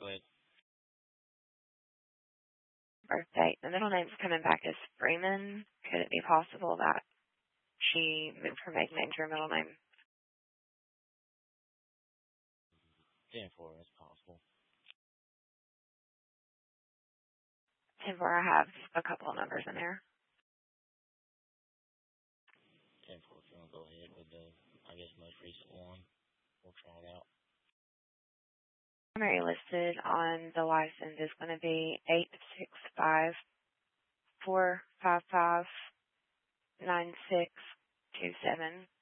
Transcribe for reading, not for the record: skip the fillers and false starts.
Go ahead. Birthday. The middle name's coming back as Freeman. Could it be possible that she moved her maiden name to her middle name? 10-4, that's possible. 10-4, I have a couple of numbers in there. 10-4, if you want to go ahead with the, I guess, most recent one. We'll try it out. Primary listed on the license is going to be 865-455-9627.